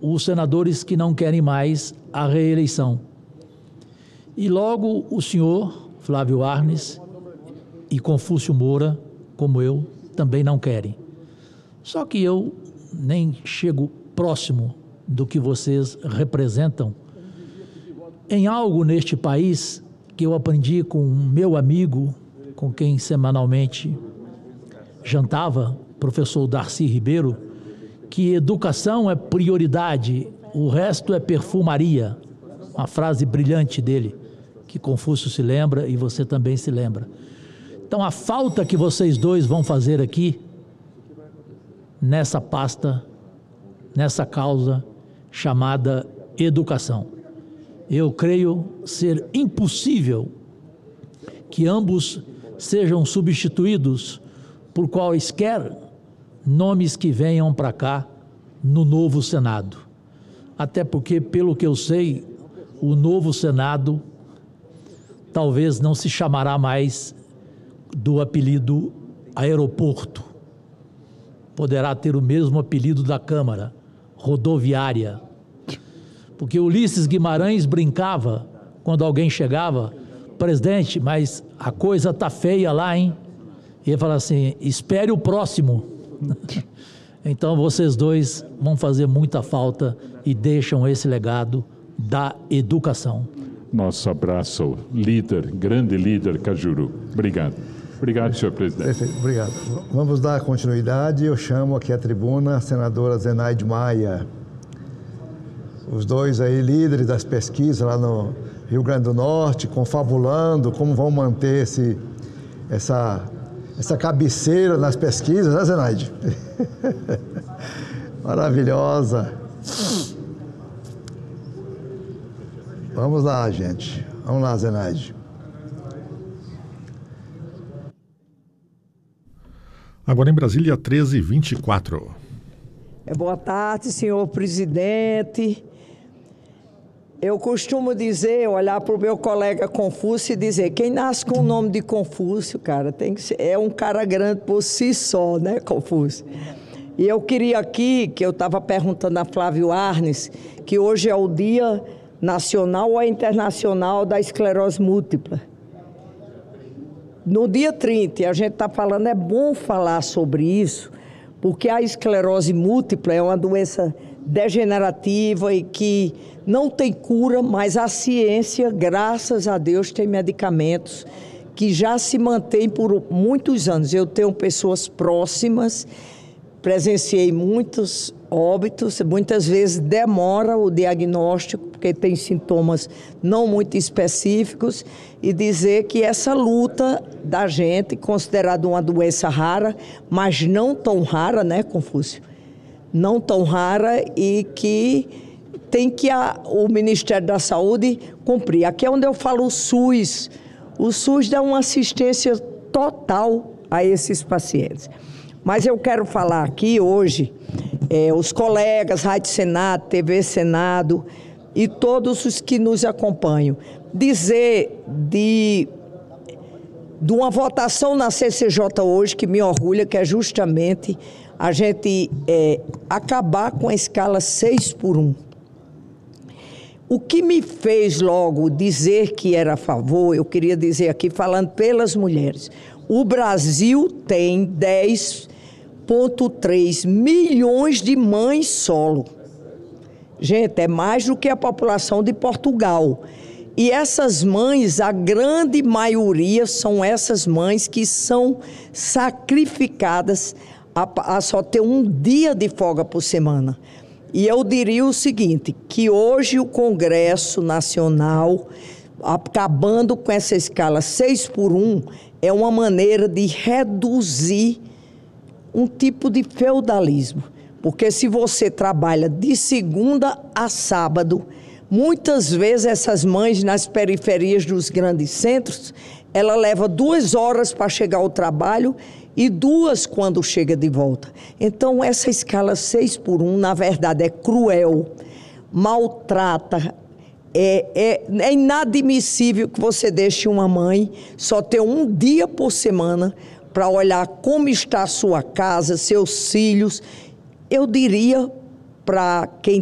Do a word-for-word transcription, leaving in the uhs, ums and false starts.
os senadores que não querem mais a reeleição. E logo o senhor Flávio Arnes e Confúcio Moura, como eu, também não querem. Só que eu nem chego próximo do que vocês representam em algo neste país que eu aprendi com um meu amigo, com quem semanalmente jantava, professor Darcy Ribeiro, que educação é prioridade, o resto é perfumaria. Uma frase brilhante dele, que Confúcio se lembra e você também se lembra. Então, a falta que vocês dois vão fazer aqui, nessa pasta, nessa causa chamada educação. Eu creio ser impossível que ambos sejam substituídos por quaisquer nomes que venham para cá no novo Senado. Até porque, pelo que eu sei, o novo Senado talvez não se chamará mais do apelido aeroporto. Poderá ter o mesmo apelido da Câmara, rodoviária. Porque Ulisses Guimarães brincava, quando alguém chegava, presidente, mas a coisa tá feia lá, hein? E ele fala assim, espere o próximo. Então vocês dois vão fazer muita falta e deixam esse legado da educação. Nosso abraço, líder, grande líder Cajuru. Obrigado. Obrigado, senhor presidente. Perfeito, obrigado. Vamos dar continuidade. Eu chamo aqui à tribuna a senadora Zenaide Maia. Os dois aí líderes das pesquisas lá no Rio Grande do Norte, confabulando como vão manter esse, essa, essa cabeceira nas pesquisas, né, Zenaide? Maravilhosa. Vamos lá, gente. Vamos lá, Zenaide. Agora em Brasília, treze e vinte e quatro. Boa tarde, senhor presidente. Eu costumo dizer, olhar para o meu colega Confúcio e dizer, quem nasce com o nome de Confúcio, cara, tem que ser, é um cara grande por si só, né, Confúcio? E eu queria aqui, que eu estava perguntando a Flávio Arnes, que hoje é o Dia Nacional ou Internacional da Esclerose Múltipla. No dia trinta, a gente está falando, é bom falar sobre isso, porque a esclerose múltipla é uma doença degenerativa e que não tem cura, mas a ciência, graças a Deus, tem medicamentos que já se mantêm por muitos anos. Eu tenho pessoas próximas, presenciei muitos óbitos, muitas vezes demora o diagnóstico, porque tem sintomas não muito específicos, e dizer que essa luta da gente, considerada uma doença rara, mas não tão rara, né, Confúcio? Não tão rara e que tem que a, o Ministério da Saúde cumprir. Aqui é onde eu falo o SUS. O SUS dá uma assistência total a esses pacientes. Mas eu quero falar aqui hoje, é, os colegas, Rádio Senado, T V Senado e todos os que nos acompanham, dizer de, de uma votação na C C J hoje que me orgulha, que é justamente a gente é, acabar com a escala seis por um. O que me fez logo dizer que era a favor, eu queria dizer aqui, falando pelas mulheres, o Brasil tem dez vírgula três milhões de mães solo. Gente, é mais do que a população de Portugal. E essas mães, a grande maioria, são essas mães que são sacrificadas a, a só ter um dia de folga por semana. E eu diria o seguinte, que hoje o Congresso Nacional, acabando com essa escala seis por um, é uma maneira de reduzir um tipo de feudalismo. Porque se você trabalha de segunda a sábado, muitas vezes essas mães nas periferias dos grandes centros, ela leva duas horas para chegar ao trabalho e duas quando chega de volta. Então essa escala seis por um, na verdade, é cruel, maltrata, é, é, é inadmissível que você deixe uma mãe só ter um dia por semana para olhar como está a sua casa, seus filhos. Eu diria para quem